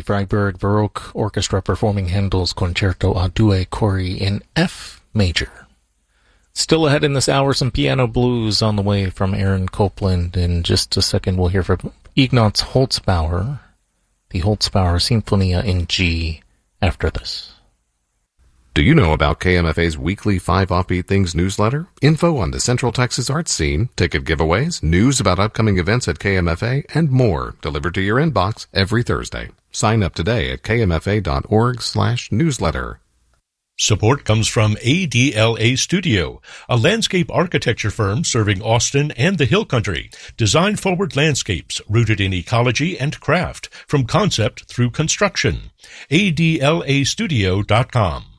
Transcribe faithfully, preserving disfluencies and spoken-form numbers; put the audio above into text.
Freiburg Baroque Orchestra performing Handel's Concerto a Due Cori in F major. Still ahead in this hour, some piano blues on the way from Aaron Copland. In just a second, we'll hear from Ignaz Holzbauer, the Holzbauer Sinfonia in G, after this. Do you know about K M F A's weekly Five Offbeat Things newsletter? Info on the Central Texas arts scene, ticket giveaways, news about upcoming events at K M F A, and more delivered to your inbox every Thursday. Sign up today at k m f a dot org slash newsletter. Support comes from A D L A Studio, a landscape architecture firm serving Austin and the Hill Country. Design-forward landscapes rooted in ecology and craft, from concept through construction. A D L A studio dot com.